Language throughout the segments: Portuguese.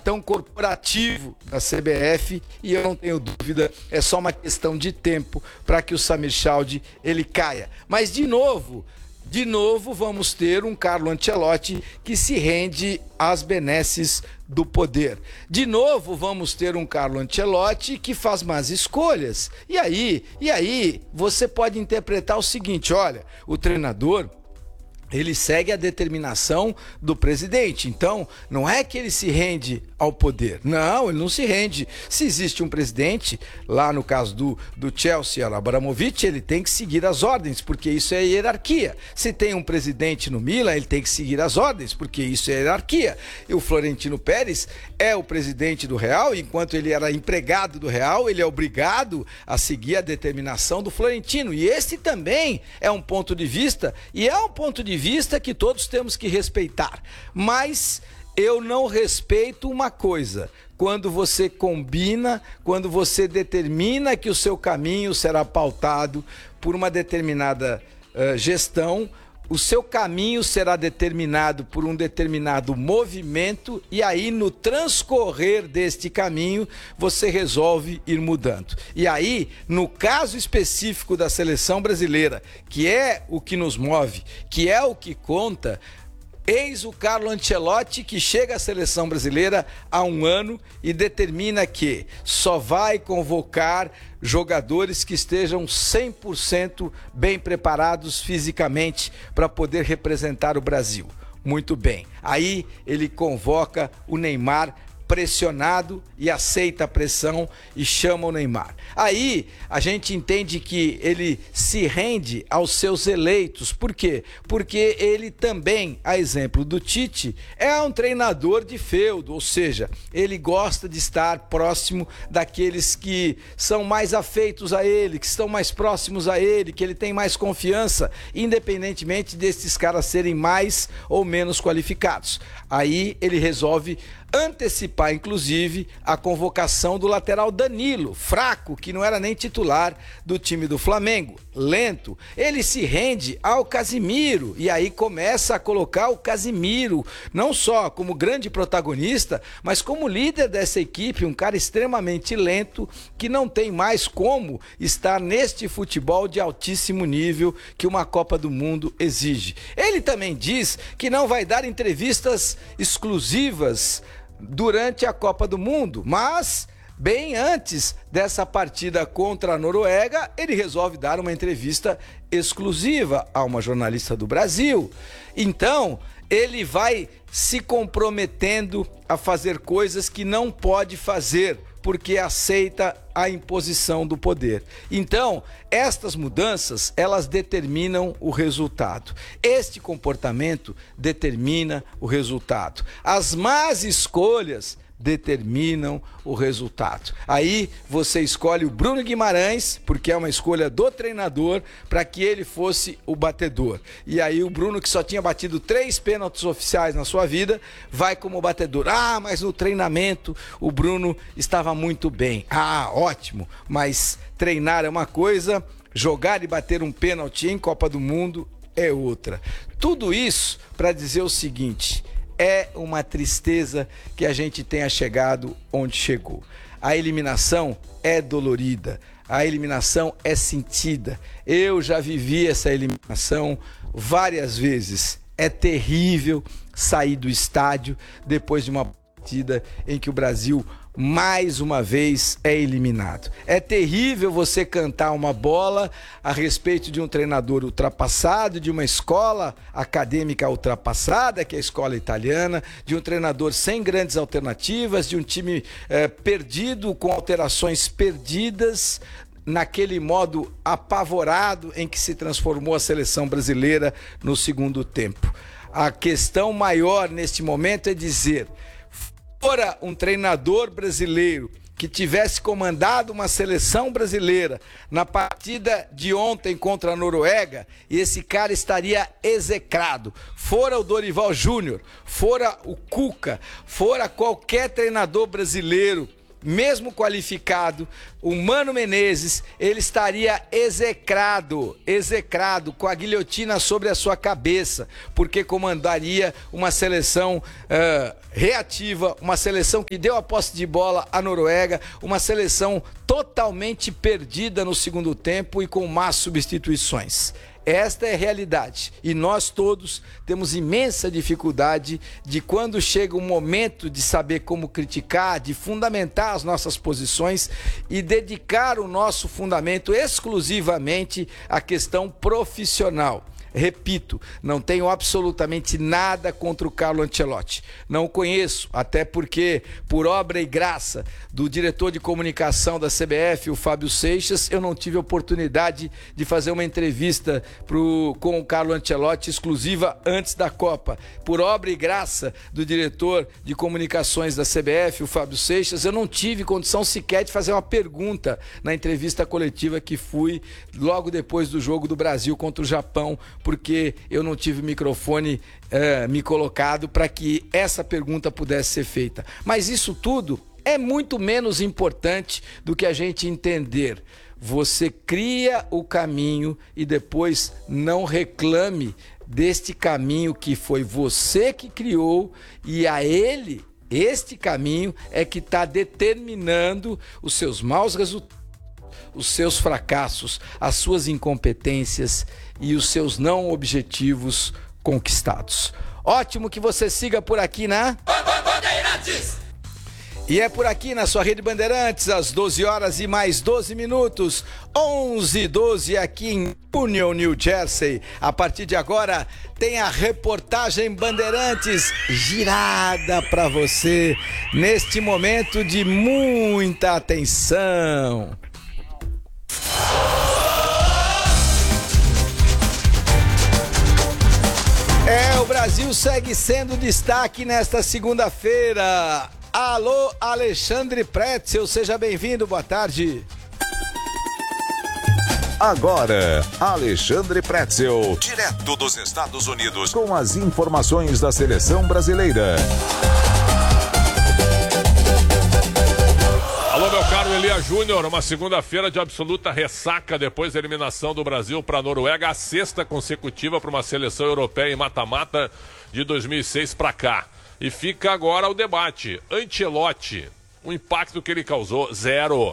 cartão corporativo da CBF e eu não tenho dúvida, é só uma questão de tempo para que o Samir Chaldie ele caia. Mas de novo vamos ter um Carlo Ancelotti que se rende às benesses do poder. De novo vamos ter um Carlo Ancelotti que faz más escolhas. E aí você pode interpretar o seguinte, olha, o treinador ele segue a determinação do presidente. Então, não é que ele se rende ao poder. Não, ele não se rende. Se existe um presidente, lá no caso do Chelsea, Abramovich, ele tem que seguir as ordens, porque isso é hierarquia. Se tem um presidente no Milan, ele tem que seguir as ordens, porque isso é hierarquia. E o Florentino Pérez é o presidente do Real, enquanto ele era empregado do Real, ele é obrigado a seguir a determinação do Florentino. E esse também é um ponto de vista, e é um ponto de vista que todos temos que respeitar. Mas eu não respeito uma coisa: quando você combina, quando você determina que o seu caminho será pautado por uma determinada gestão, o seu caminho será determinado por um determinado movimento e aí no transcorrer deste caminho você resolve ir mudando. E aí, no caso específico da seleção brasileira, que é o que nos move, que é o que conta, eis o Carlo Ancelotti que chega à seleção brasileira há um ano e determina que só vai convocar jogadores que estejam 100% bem preparados fisicamente para poder representar o Brasil. Muito bem. Aí ele convoca o Neymar pressionado e aceita a pressão e chama o Neymar. Aí a gente entende que ele se rende aos seus eleitos. Por quê? Porque ele também, a exemplo do Tite, é um treinador de feudo, ou seja, ele gosta de estar próximo daqueles que são mais afeitos a ele, que estão mais próximos a ele, que ele tem mais confiança, independentemente desses caras serem mais ou menos qualificados. Aí ele resolve antecipar, inclusive, a convocação do lateral Danilo, fraco, que não era nem titular do time do Flamengo, lento. Ele se rende ao Casimiro e aí começa a colocar o Casimiro, não só como grande protagonista, mas como líder dessa equipe, um cara extremamente lento, que não tem mais como estar neste futebol de altíssimo nível que uma Copa do Mundo exige. Ele também diz que não vai dar entrevistas exclusivas durante a Copa do Mundo, mas bem antes dessa partida contra a Noruega, ele resolve dar uma entrevista exclusiva a uma jornalista do Brasil. Então, ele vai se comprometendo a fazer coisas que não pode fazer, porque aceita a imposição do poder. Então, estas mudanças, elas determinam o resultado. Este comportamento determina o resultado. As más escolhas determinam o resultado. Aí você escolhe o Bruno Guimarães, porque é uma escolha do treinador, para que ele fosse o batedor. E aí o Bruno, que só tinha batido 3 pênaltis oficiais na sua vida, vai como batedor. Ah, mas no treinamento o Bruno estava muito bem. Ah, ótimo, mas treinar é uma coisa, jogar e bater um pênalti em Copa do Mundo é outra. Tudo isso para dizer o seguinte: é uma tristeza que a gente tenha chegado onde chegou. A eliminação é dolorida, a eliminação é sentida. Eu já vivi essa eliminação várias vezes. É terrível sair do estádio depois de uma partida em que o Brasil mais uma vez é eliminado. É terrível você cantar uma bola a respeito de um treinador ultrapassado, de uma escola acadêmica ultrapassada, que é a escola italiana, de um treinador sem grandes alternativas, de um time perdido, com alterações perdidas, naquele modo apavorado em que se transformou a seleção brasileira no segundo tempo. A questão maior neste momento é dizer: fora um treinador brasileiro que tivesse comandado uma seleção brasileira na partida de ontem contra a Noruega, esse cara estaria execrado. Fora o Dorival Júnior, fora o Cuca, fora qualquer treinador brasileiro mesmo qualificado, o Mano Menezes, ele estaria execrado com a guilhotina sobre a sua cabeça, porque comandaria uma seleção reativa, uma seleção que deu a posse de bola à Noruega, uma seleção totalmente perdida no segundo tempo e com más substituições. Esta é a realidade e nós todos temos imensa dificuldade de, quando chega o momento de saber como criticar, de fundamentar as nossas posições e dedicar o nosso fundamento exclusivamente à questão profissional. Repito, não tenho absolutamente nada contra o Carlo Ancelotti. Não o conheço, até porque, por obra e graça do diretor de comunicação da CBF, o Fábio Seixas, eu não tive oportunidade de fazer uma entrevista com o Carlo Ancelotti exclusiva antes da Copa. Por obra e graça do diretor de comunicações da CBF, o Fábio Seixas, eu não tive condição sequer de fazer uma pergunta na entrevista coletiva que fui logo depois do jogo do Brasil contra o Japão, porque eu não tive o microfone me colocado para que essa pergunta pudesse ser feita. Mas isso tudo é muito menos importante do que a gente entender. Você cria o caminho e depois não reclame deste caminho que foi você que criou, e a ele, este caminho é que está determinando os seus maus resultados, os seus fracassos, as suas incompetências e os seus não objetivos conquistados. Ótimo que você siga por aqui na Bandeirantes! E é por aqui na sua Rede Bandeirantes, às 12 horas e mais 12 minutos, 11h12 aqui em Union, New Jersey. A partir de agora tem a reportagem Bandeirantes girada para você neste momento de muita atenção. O Brasil segue sendo destaque nesta segunda-feira. Alô, Alexandre Pretzel, seja bem-vindo, boa tarde. Agora, Alexandre Pretzel, direto dos Estados Unidos, com as informações da seleção brasileira. Alô, meu caro Elia Júnior, uma segunda-feira de absoluta ressaca depois da eliminação do Brasil para a Noruega, a sexta consecutiva para uma seleção europeia em mata-mata de 2006 para cá. E fica agora o debate. Ancelotti, o impacto que ele causou, zero.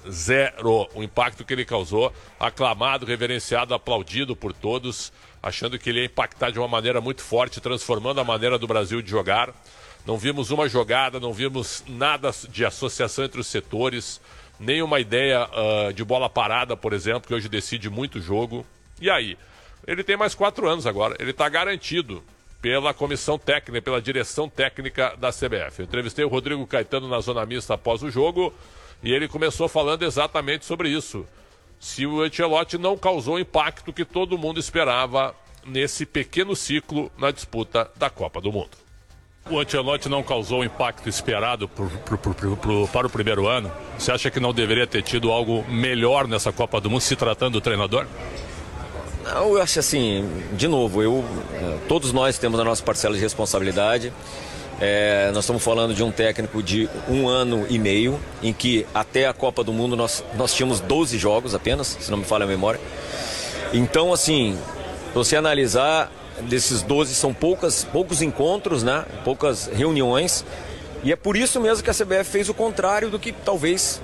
O impacto que ele causou, aclamado, reverenciado, aplaudido por todos, achando que ele ia impactar de uma maneira muito forte, transformando a maneira do Brasil de jogar. Não vimos uma jogada, não vimos nada de associação entre os setores, nem uma ideia de bola parada, por exemplo, que hoje decide muito o jogo. E aí? Ele tem mais 4 anos agora, ele está garantido pela comissão técnica, pela direção técnica da CBF. Eu entrevistei o Rodrigo Caetano na zona mista após o jogo e ele começou falando exatamente sobre isso. Se o Ancelotti não causou o impacto que todo mundo esperava nesse pequeno ciclo na disputa da Copa do Mundo. O Ancelotti não causou o impacto esperado para o primeiro ano? Você acha que não deveria ter tido algo melhor nessa Copa do Mundo, se tratando do treinador? Não, eu acho assim, de novo, todos nós temos a nossa parcela de responsabilidade. Nós estamos falando de um técnico de 1 ano e meio, em que até a Copa do Mundo nós tínhamos 12 jogos apenas, se não me falha a memória. Então, assim, se você analisar, desses 12 são poucos encontros, né? Poucas reuniões. E é por isso mesmo que a CBF fez o contrário do que talvez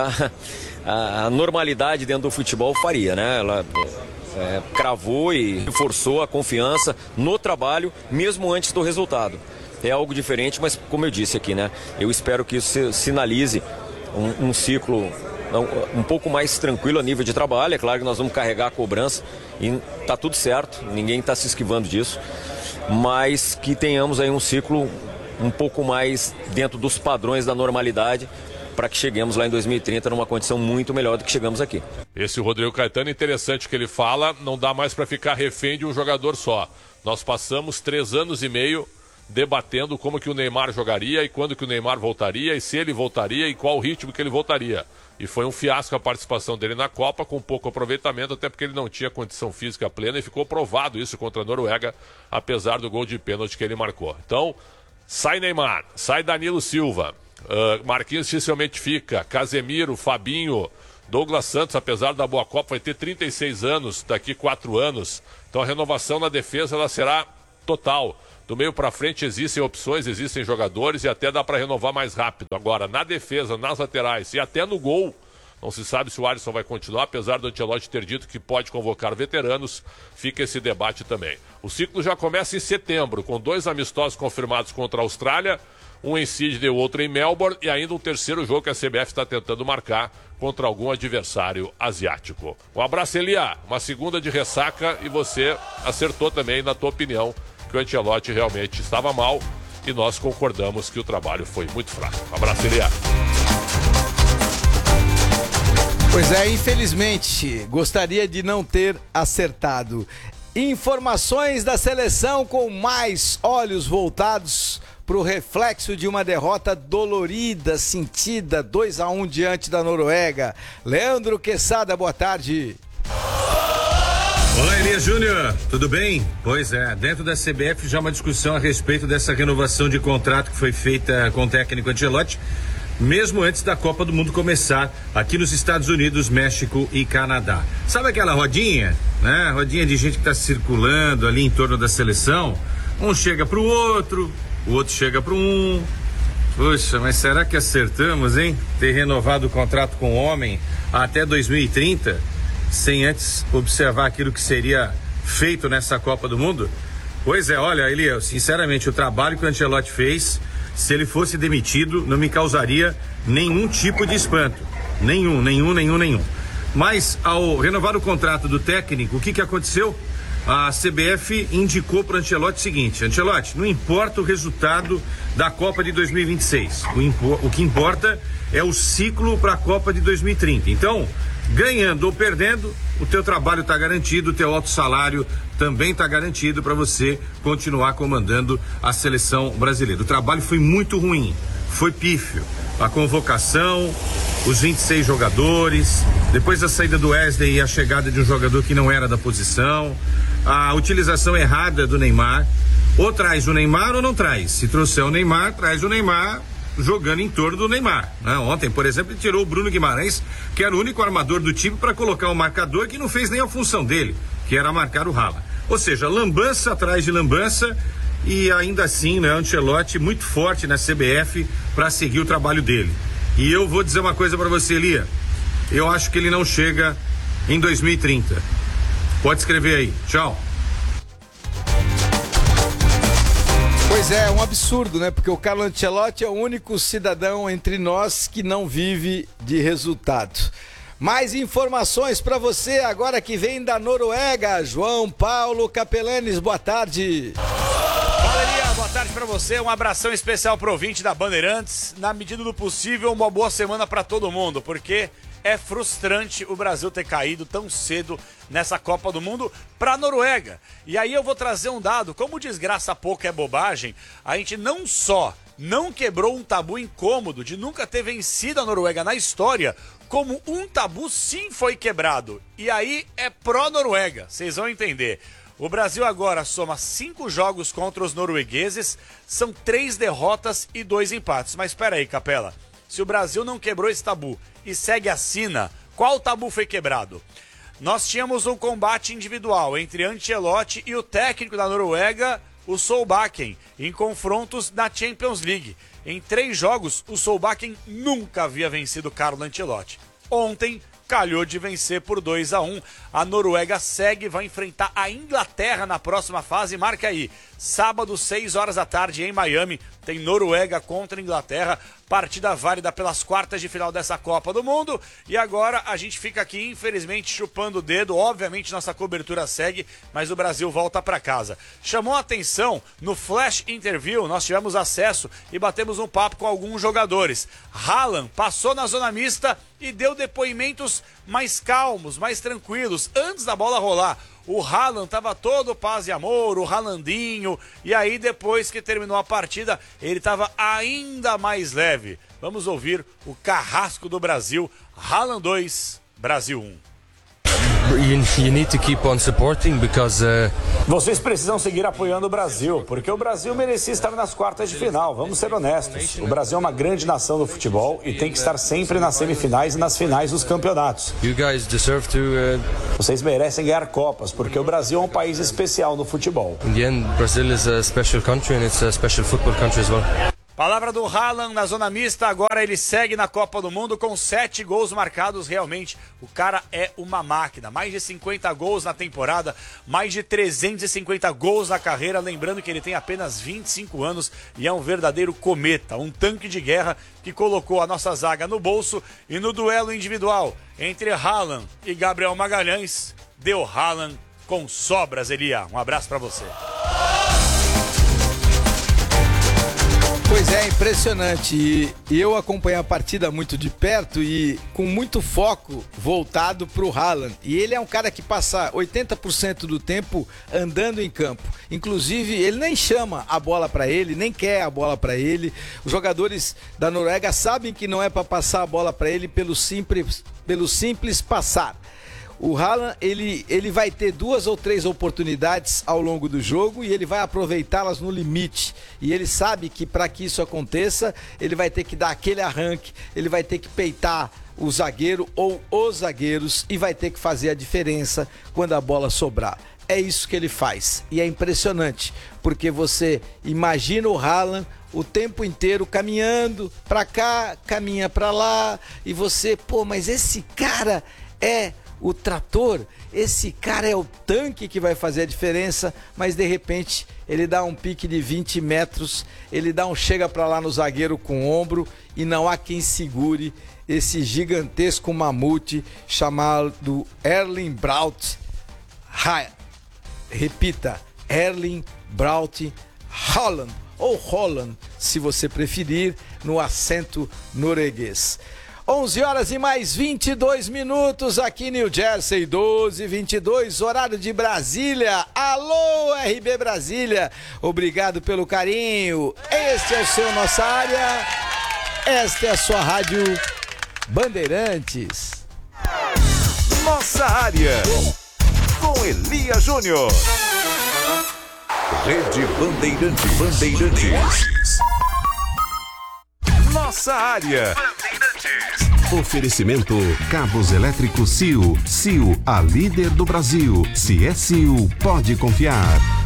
a normalidade dentro do futebol faria, né? Ela cravou e reforçou a confiança no trabalho, mesmo antes do resultado. É algo diferente, mas como eu disse aqui, né? Eu espero que isso sinalize um ciclo um pouco mais tranquilo a nível de trabalho. É claro que nós vamos carregar a cobrança e tá tudo certo, ninguém está se esquivando disso, mas que tenhamos aí um ciclo um pouco mais dentro dos padrões da normalidade, para que cheguemos lá em 2030 numa condição muito melhor do que chegamos aqui. Esse Rodrigo Caetano, interessante que ele fala, não dá mais para ficar refém de um jogador só. Nós passamos 3 anos e meio debatendo como que o Neymar jogaria e quando que o Neymar voltaria e se ele voltaria e qual o ritmo que ele voltaria. E foi um fiasco a participação dele na Copa, com pouco aproveitamento, até porque ele não tinha condição física plena e ficou provado isso contra a Noruega, apesar do gol de pênalti que ele marcou. Então, sai Neymar, sai Danilo Silva. Marquinhos dificilmente fica. Casemiro, Fabinho, Douglas Santos, apesar da boa Copa, vai ter 36 anos, daqui 4 anos. Então a renovação na defesa ela será total. Do meio para frente existem opções, existem jogadores e até dá para renovar mais rápido. Agora, na defesa, nas laterais e até no gol, não se sabe se o Alisson vai continuar, apesar do Ancelotti ter dito que pode convocar veteranos, fica esse debate também. O ciclo já começa em setembro, com 2 amistosos confirmados contra a Austrália, um em Sydney e o outro em Melbourne, e ainda um terceiro jogo que a CBF está tentando marcar contra algum adversário asiático. Um abraço, Elia. Uma segunda de ressaca e você acertou também, na tua opinião, que o Ancelotti realmente estava mal e nós concordamos que o trabalho foi muito fraco. Um abraço, Elia. Pois é, infelizmente, gostaria de não ter acertado. Informações da seleção com mais olhos voltados para o reflexo de uma derrota dolorida, sentida, 2-1 diante da Noruega. Leandro Quesada, boa tarde. Olá, Elias Júnior, tudo bem? Pois é, dentro da CBF já uma discussão a respeito dessa renovação de contrato que foi feita com o técnico Ancelotti, mesmo antes da Copa do Mundo começar aqui nos Estados Unidos, México e Canadá. Sabe aquela rodinha, né? Rodinha de gente que está circulando ali em torno da seleção. Um chega pro outro, o outro chega pro um. Poxa, mas será que acertamos, hein? Ter renovado o contrato com o homem até 2030, sem antes observar aquilo que seria feito nessa Copa do Mundo? Pois é, olha, Elias, sinceramente, o trabalho que o Ancelotti fez, se ele fosse demitido, não me causaria nenhum tipo de espanto. Nenhum. Mas, ao renovar o contrato do técnico, o que aconteceu? A CBF indicou para o Ancelotti o seguinte: Ancelotti, não importa o resultado da Copa de 2026, o que importa é o ciclo para a Copa de 2030. Então, ganhando ou perdendo, o teu trabalho está garantido, o teu alto salário também está garantido para você continuar comandando a seleção brasileira. O trabalho foi muito ruim, foi pífio. A convocação, os 26 jogadores, depois da saída do Wesley e a chegada de um jogador que não era da posição, a utilização errada do Neymar. Ou traz o Neymar ou não traz. Se trouxer o Neymar, traz o Neymar jogando em torno do Neymar, né? Ontem, por exemplo, ele tirou o Bruno Guimarães, que era o único armador do time, para colocar um marcador que não fez nem a função dele, que era marcar o Haaland. Ou seja, lambança atrás de lambança, e ainda assim, né, Ancelotti muito forte na CBF para seguir o trabalho dele. E eu vou dizer uma coisa para você, Elia, eu acho que ele não chega em 2030. Pode escrever aí. Tchau. Pois é, um absurdo, né? Porque o Carlo Ancelotti é o único cidadão entre nós que não vive de resultado. Mais informações para você agora que vem da Noruega. João Paulo Capelanes, boa tarde. Valeria, boa tarde para você. Um abração especial pro ouvinte da Bandeirantes. Na medida do possível, uma boa semana para todo mundo, porque é frustrante o Brasil ter caído tão cedo nessa Copa do Mundo para a Noruega. E aí eu vou trazer um dado, como desgraça pouco é bobagem, a gente não só não quebrou um tabu incômodo de nunca ter vencido a Noruega na história, como um tabu sim foi quebrado. E aí é pró-Noruega, vocês vão entender. O Brasil agora soma 5 jogos contra os noruegueses, são 3 derrotas e 2 empates. Mas espera aí, Capela, se o Brasil não quebrou esse tabu e segue a sina, qual tabu foi quebrado? Nós tínhamos um combate individual entre Ancelotti e o técnico da Noruega, o Solbakken, em confrontos na Champions League. Em 3 jogos, o Solbakken nunca havia vencido Carlo Ancelotti. Ontem, calhou de vencer por 2-1. A Noruega segue e vai enfrentar a Inglaterra na próxima fase. Marca aí, sábado, 6 horas da tarde, em Miami, tem Noruega contra a Inglaterra. Partida válida pelas quartas de final dessa Copa do Mundo. E agora a gente fica aqui, infelizmente, chupando o dedo. Obviamente nossa cobertura segue, mas o Brasil volta para casa. Chamou a atenção, no Flash Interview, nós tivemos acesso e batemos um papo com alguns jogadores. Haaland passou na zona mista e deu depoimentos mais calmos, mais tranquilos, antes da bola rolar. O Haaland estava todo paz e amor, o Haalandinho, e aí depois que terminou a partida, ele estava ainda mais leve. Vamos ouvir o carrasco do Brasil, Haaland 2, Brasil 1. you need to keep on supporting because Vocês precisam seguir apoiando o Brasil, porque o Brasil merecia estar nas quartas de final, vamos ser honestos. O Brasil é uma grande nação do futebol e tem que estar sempre nas semifinais e nas finais dos campeonatos. you guys deserve to Vocês merecem ganhar Copas, porque o Brasil é um país especial no futebol. in the end, Brazil is a special country and it's a special football country as well. Palavra do Haaland na zona mista, agora ele segue na Copa do Mundo com 7 gols marcados. Realmente, o cara é uma máquina. Mais de 50 gols na temporada, mais de 350 gols na carreira. Lembrando que ele tem apenas 25 anos e é um verdadeiro cometa, um tanque de guerra que colocou a nossa zaga no bolso. E no duelo individual entre Haaland e Gabriel Magalhães, deu Haaland com sobras, Elia. Um abraço pra você. Pois é, impressionante. E eu acompanhei a partida muito de perto e com muito foco voltado para o Haaland. E ele é um cara que passa 80% do tempo andando em campo. Inclusive, ele nem chama a bola para ele, nem quer a bola para ele. Os jogadores da Noruega sabem que não é para passar a bola para ele pelo simples passar. O Haaland, ele vai ter 2 ou 3 oportunidades ao longo do jogo e ele vai aproveitá-las no limite. E ele sabe que para que isso aconteça, ele vai ter que dar aquele arranque, ele vai ter que peitar o zagueiro ou os zagueiros e vai ter que fazer a diferença quando a bola sobrar. É isso que ele faz. E é impressionante, porque você imagina o Haaland o tempo inteiro caminhando para cá, caminha para lá e você, pô, mas esse cara é o trator, esse cara é o tanque que vai fazer a diferença, mas de repente ele dá um pique de 20 metros, ele dá um chega pra lá no zagueiro com o ombro e não há quem segure esse gigantesco mamute chamado Erling Braut. Repita, Erling Braut Haaland, ou Holland, se você preferir, no acento norueguês. 11 horas e mais 22 minutos aqui em New Jersey, 12h22, horário de Brasília. Alô, RB Brasília, obrigado pelo carinho. Este é o seu Nossa Área, esta é a sua rádio Bandeirantes. Nossa Área, com Elia Júnior. Rede Bandeirantes. Nossa Área. Oferecimento Cabos Elétricos CIO. CIO, a líder do Brasil. Se é CIO, pode confiar.